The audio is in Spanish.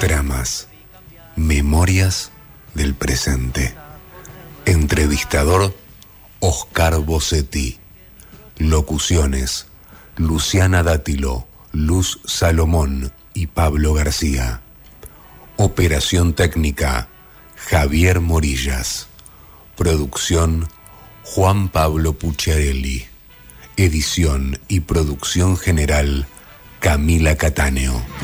Fotogramas. Memorias del presente. Entrevistador Oscar Bossetti. Locuciones Luciana Dátilo, Luz Salomón y Pablo García. Operación técnica Javier Morillas. Producción Juan Pablo Pucciarelli. Edición y producción general Camila Cattaneo.